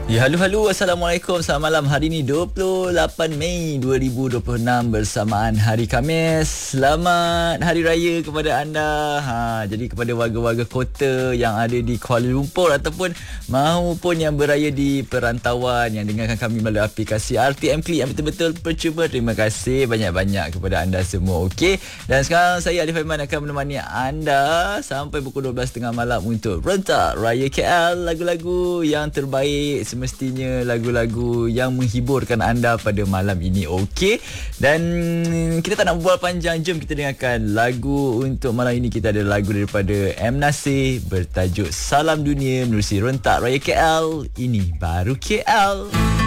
Ya, halo. Assalamualaikum. Selamat malam. Hari ini 28 Mei 2026 bersamaan Hari Khamis. Selamat Hari Raya kepada anda. Jadi kepada warga-warga kota yang ada di Kuala Lumpur ataupun mahupun yang beraya di perantauan yang dengarkan kami melalui aplikasi RTM Klik yang betul-betul percuma. Terima kasih banyak-banyak kepada anda semua. Okey. Dan sekarang saya Alif Aiman akan menemani anda sampai pukul 12.30 malam untuk Rentak Raya KL, lagu-lagu yang terbaik, semestinya lagu-lagu yang menghiburkan anda pada malam ini. Okey. Dan kita tak nak berbual panjang, jom kita dengarkan lagu untuk malam ini. Kita ada lagu daripada M. Nasir bertajuk Salam Dunia menerusi Rentak Raya KL. Ini baru KL.